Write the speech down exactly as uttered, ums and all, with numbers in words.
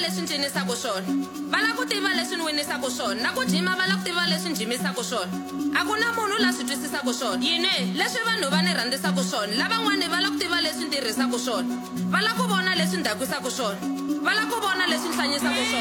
leswi cinisaka swona va la ku tiva leswi ni winisaka swona na ku jima va la ku tiva leswi jimisaka swona a ku na munhu la swi twisisaka swona yini leswi vanhu va ni rhandzisaka swona lavan'wani va la ku tiva leswi ni tirhisaka swona va la ku vona leswi ni dakwisaka swona va la ku vona leswi ni hlanyisaka swona